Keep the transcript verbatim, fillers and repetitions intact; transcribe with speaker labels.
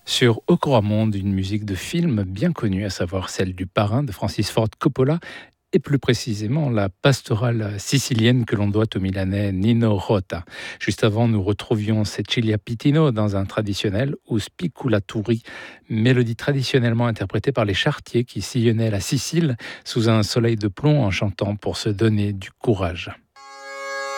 Speaker 1: Sur Okoramonde, une musique de film bien connue, à savoir celle du Parrain de Francis Ford Coppola, et plus précisément la pastorale sicilienne que l'on doit au Milanais Nino Rota. Juste avant, nous retrouvions Cecilia Pitino dans un traditionnel ou Spiculaturi, mélodie traditionnellement interprétée par les charretiers qui sillonnaient la Sicile sous un soleil de plomb en chantant pour se donner du courage.